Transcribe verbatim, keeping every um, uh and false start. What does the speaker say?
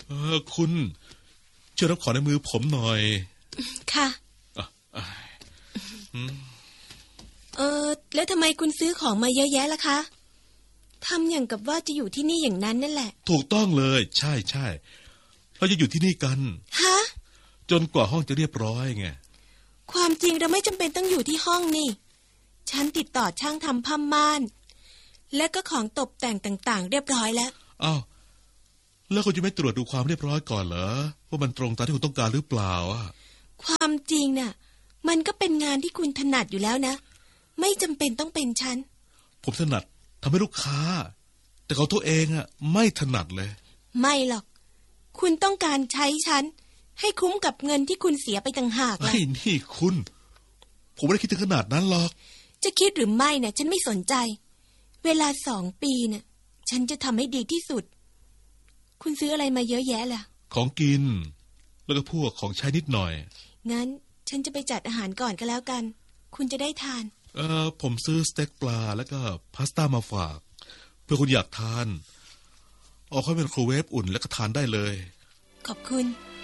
เออคุณช่วยรับของในมือผมหน่อยค่ะเออแล้วทำไมคุณซื้อของมาเยอะแยะล่ะคะทำอย่างกับว่าจะอยู่ที่นี่อย่างนั้นนั่นแหละถูกต้องเลยใช่ใช่เราจะอยู่ที่นี่กันฮะจนกว่าห้องจะเรียบร้อยไงความจริงเราไม่จำเป็นต้องอยู่ที่ห้องนี่ฉันติดต่อช่างทำผ้าม่านและก็ของตกแต่งต่างๆเรียบร้อยแล้วอ้าวแล้วคุณจะไม่ตรวจดูความเรียบร้อยก่อนเหรอว่ามันตรงตามที่คุณต้องการหรือเปล่าอ่ะความจริงน่ะมันก็เป็นงานที่คุณถนัดอยู่แล้วนะไม่จำเป็นต้องเป็นฉันผมถนัดทำให้ลูกค้าแต่เขาตัวเองอ่ะไม่ถนัดเลยไม่หรอกคุณต้องการใช้ฉันให้คุ้มกับเงินที่คุณเสียไปต่างหากล่ะไอ้นี่คุณผมไม่ได้คิดถึงขนาดนั้นหรอกจะคิดหรือไม่เนี่ยฉันไม่สนใจเวลาสองปีเนี่ยฉันจะทำให้ดีที่สุดคุณซื้ออะไรมาเยอะแยะล่ะของกินแล้วก็พวกของใช้นิดหน่อยงั้นฉันจะไปจัดอาหารก่อนก็แล้วกันคุณจะได้ทานเออผมซื้อสเต็กปลาแล้วก็พาสต้ามาฝากเพื่อคุณอยากทานเอาเข้าไมโครเวฟอุ่นแล้วก็ทานได้เลยขอบคุณ